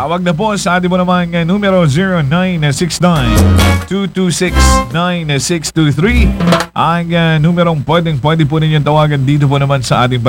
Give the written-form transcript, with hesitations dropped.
Tawag na po sa ating mo namang numero 0969-226-9623. Ang numerong pwede po ninyong tawagan dito po naman sa ating